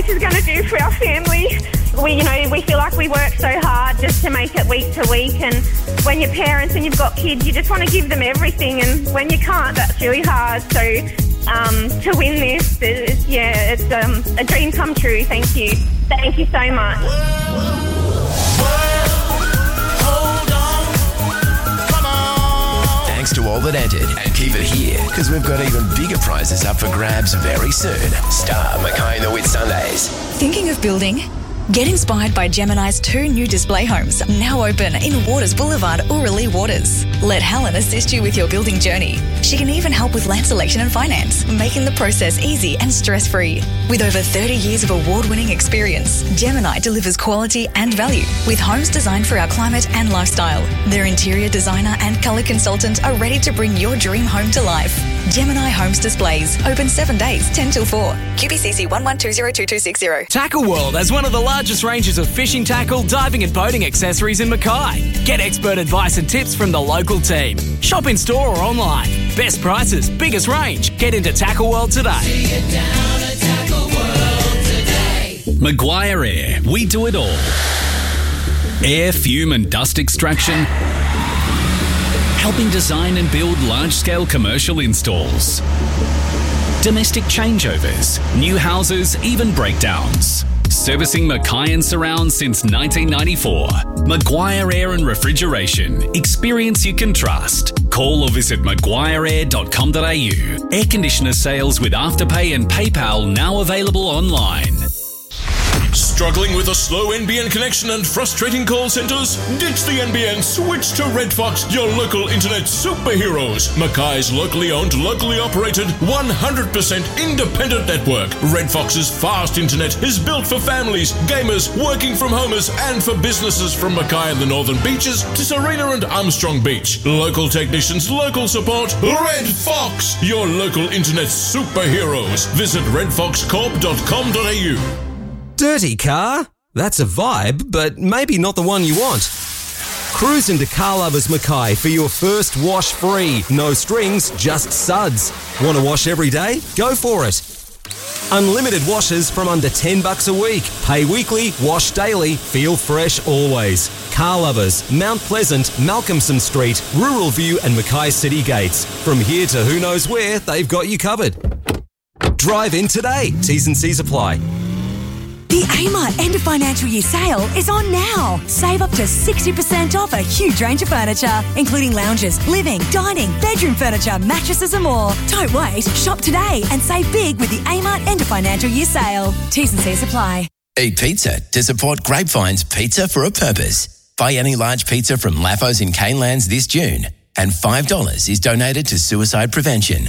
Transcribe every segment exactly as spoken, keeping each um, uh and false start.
this is going to do for our family. We, you know, we feel like we work so hard just to make it week to week, and when you're parents and you've got kids, you just want to give them everything, and when you can't, that's really hard. So um, to win this, is, yeah, it's um, a dream come true. Thank you. Thank you so much. Thanks to all that entered, and keep it here, because we've got even bigger prizes up for grabs very soon. Star Mackay and the Whitsundays. Thinking of building? Get inspired by Gemini's two new display homes, now open in Waters Boulevard, Orillia Waters. Let Helen assist you with your building journey. She can even help with land selection and finance, making the process easy and stress-free. With over thirty years of award-winning experience, Gemini delivers quality and value with homes designed for our climate and lifestyle. Their interior designer and colour consultant are ready to bring your dream home to life. Gemini Homes Displays, open seven days, ten till four. Q B C C one one two zero two two six zero. Tackle World has one of the largest ranges of fishing tackle, diving and boating accessories in Mackay. Get expert advice and tips from the local team. Shop in store or online. Best prices, biggest range. Get into Tackle World today. See it down at Tackle World today. Maguire Air, we do it all. Air, fume and dust extraction. Helping design and build large-scale commercial installs. Domestic changeovers, new houses, even breakdowns. Servicing Mackay and surrounds since nineteen ninety-four. Maguire Air and Refrigeration. Experience you can trust. Call or visit maguire air dot com dot a u. Air conditioner sales with Afterpay and PayPal now available online. Struggling with a slow N B N connection and frustrating call centres? Ditch the N B N, switch to Red Fox, your local internet superheroes. Mackay's locally owned, locally operated, one hundred percent independent network. Red Fox's fast internet is built for families, gamers, working from homers, and for businesses from Mackay and the Northern Beaches to Serena and Armstrong Beach. Local technicians, local support. Red Fox, your local internet superheroes. Visit red fox corp dot com dot a u. Dirty car? That's a vibe, but maybe not the one you want. Cruise into Car Lovers Mackay for your first wash free. No strings, just suds. Want to wash every day? Go for it. Unlimited washes from under ten bucks a week. Pay weekly, wash daily, feel fresh always. Car Lovers, Mount Pleasant, Malcolmson Street, Rural View and Mackay City Gates. From here to who knows where, they've got you covered. Drive in today. T's and C's apply. The Amart End of Financial Year sale is on now. Save up to sixty percent off a huge range of furniture, including lounges, living, dining, bedroom furniture, mattresses and more. Don't wait. Shop today and save big with the Amart End of Financial Year sale. T's and C's apply. Eat pizza to support Grapevine's Pizza for a Purpose. Buy any large pizza from Laffos in Canelands this June, and five dollars is donated to suicide prevention.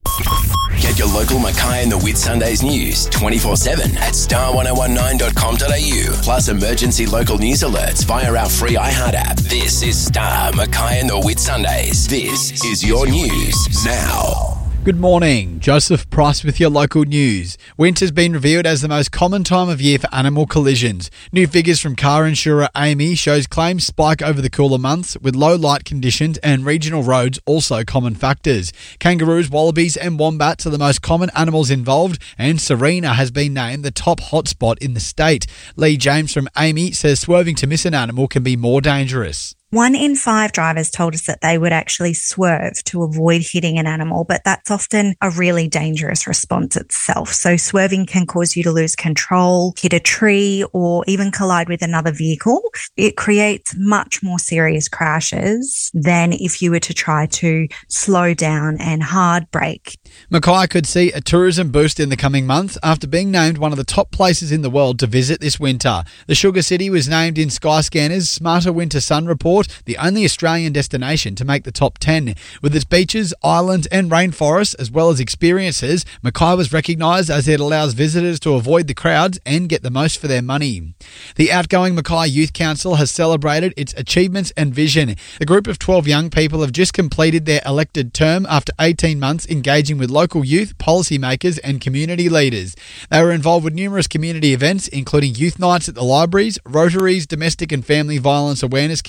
Get your local Mackay and the Whitsundays news twenty-four seven at star ten nineteen dot com dot a u, plus emergency local news alerts via our free iHeart app. This is Star Mackay and the Whitsundays. This is your news now. Good morning, Joseph Price with your local news. Winter's been revealed as the most common time of year for animal collisions. New figures from car insurer A M I shows claims spike over the cooler months, with low light conditions and regional roads also common factors. Kangaroos, wallabies and wombats are the most common animals involved, and Serena has been named the top hotspot in the state. Lee James from A M I says swerving to miss an animal can be more dangerous. One in five drivers told us that they would actually swerve to avoid hitting an animal, but that's often a really dangerous response itself. So swerving can cause you to lose control, hit a tree, or even collide with another vehicle. It creates much more serious crashes than if you were to try to slow down and hard brake. Mackay could see a tourism boost in the coming months after being named one of the top places in the world to visit this winter. The Sugar City was named in Skyscanner's Smarter Winter Sun report, the only Australian destination to make the top ten. With its beaches, islands and rainforests, as well as experiences, Mackay was recognised as it allows visitors to avoid the crowds and get the most for their money. The outgoing Mackay Youth Council has celebrated its achievements and vision. A group of twelve young people have just completed their elected term after eighteen months engaging with local youth, policymakers and community leaders. They were involved with numerous community events, including youth nights at the libraries, Rotary's Domestic and Family Violence Awareness Campaign,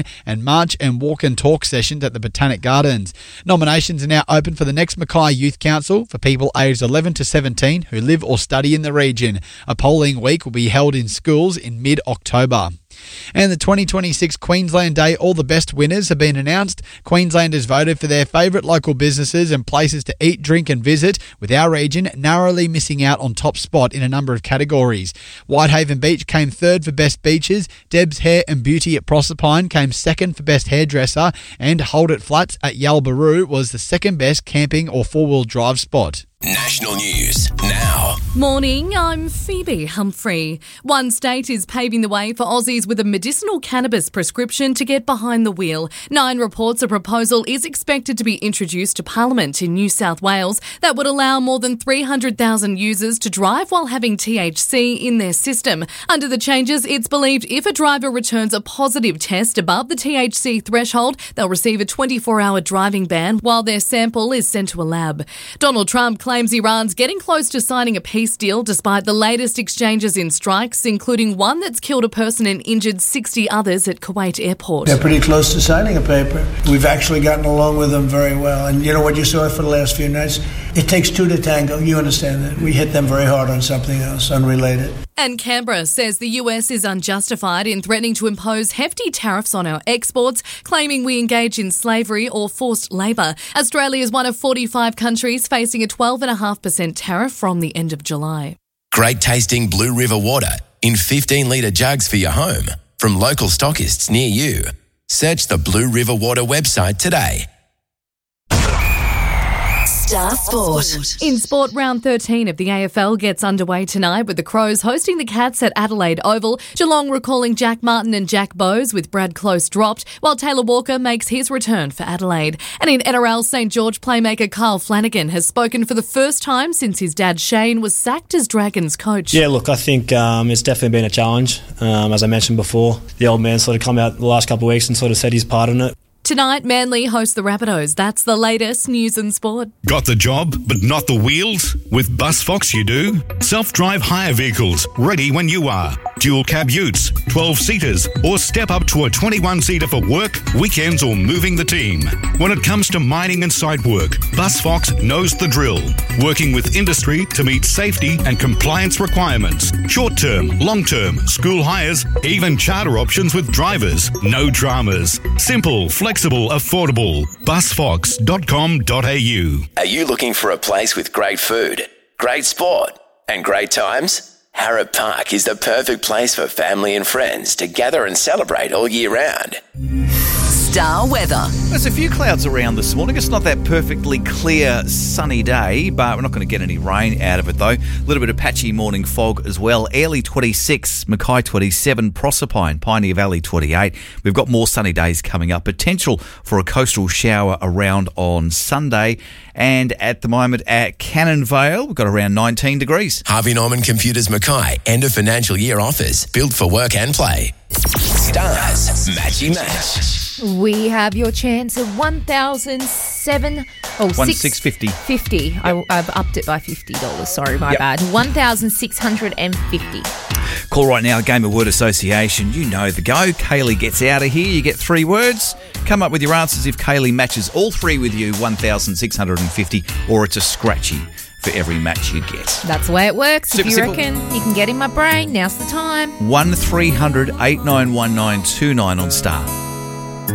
Campaign and March and Walk and Talk sessions at the Botanic Gardens. Nominations are now open for the next Mackay Youth Council for people aged eleven to seventeen who live or study in the region. A polling week will be held in schools in mid-October. And the twenty twenty-six Queensland Day All the Best winners have been announced. Queenslanders voted for their favourite local businesses and places to eat, drink and visit, with our region narrowly missing out on top spot in a number of categories. Whitehaven Beach came third for Best Beaches, Deb's Hair and Beauty at Proserpine came second for Best Hairdresser, and Hold It Flats at Yalbaroo was the second best camping or four-wheel drive spot. National news now. Morning, I'm Phoebe Humphrey. One state is paving the way for Aussies with a medicinal cannabis prescription to get behind the wheel. Nine reports a proposal is expected to be introduced to Parliament in New South Wales that would allow more than three hundred thousand users to drive while having T H C in their system. Under the changes, it's believed if a driver returns a positive test above the T H C threshold, they'll receive a twenty-four hour driving ban while their sample is sent to a lab. Donald Trump claims Iran's getting close to signing a peace deal despite the latest exchanges in strikes, including one that's killed a person and injured sixty others at Kuwait airport. They're pretty close to signing a paper. We've actually gotten along with them very well. And you know what you saw for the last few nights? It takes two to tango. You understand that. We hit them very hard on something else, unrelated. And Canberra says the U S is unjustified in threatening to impose hefty tariffs on our exports, claiming we engage in slavery or forced labour. Australia is one of forty-five countries facing a twelve point five percent tariff from the end of July. Great tasting Blue River water in fifteen litre jugs for your home from local stockists near you. Search the Blue River Water website today. Star Sport. In sport, round thirteen of the A F L gets underway tonight with the Crows hosting the Cats at Adelaide Oval. Geelong recalling Jack Martin and Jack Bowes with Brad Close dropped, while Taylor Walker makes his return for Adelaide. And in N R L, St George playmaker Kyle Flanagan has spoken for the first time since his dad Shane was sacked as Dragons coach. Yeah, look, I think um, it's definitely been a challenge. Um, as I mentioned before, the old man sort of come out the last couple of weeks and sort of said his part in it. Tonight, Manly host the Rabbitohs. That's the latest news and sport. Got the job, but not the wheels? With BusFox you do. Self-drive hire vehicles, ready when you are. Dual cab utes, twelve-seaters, or step up to a twenty-one-seater for work, weekends or moving the team. When it comes to mining and site work, BusFox knows the drill. Working with industry to meet safety and compliance requirements. Short-term, long-term, school hires, even charter options with drivers. No dramas. Simple, flexible, affordable. bus fox dot com dot a u. Are you looking for a place with great food, great sport, and great times? Harrop Park is the perfect place for family and friends to gather and celebrate all year round. Star weather. There's a few clouds around this morning. It's not that perfectly clear, sunny day, but we're not going to get any rain out of it, though. A little bit of patchy morning fog as well. Airlie twenty-six, Mackay twenty-seven, Proserpine, Pioneer Valley twenty-eight. We've got more sunny days coming up. Potential for a coastal shower around on Sunday. And at the moment at Cannon Vale, we've got around nineteen degrees. Harvey Norman Computers Mackay, end of financial year offers. Built for work and play. Stars, matchy match. We have your chance of one thousand seven oh one six fifty. fifty. I, I've upped it by fifty dollars. Sorry, my Yep. bad. one thousand six hundred fifty. Call right now, Game of Word Association. You know the go. Kaylee gets out of here. You get three words. Come up with your answers. If Kaylee matches all three with you, one thousand six hundred fifty, or it's a scratchy for every match you get. That's the way it works. Super if you simple. reckon you can get in my brain, now's the time. one three hundred eight nine one nine two nine on Star.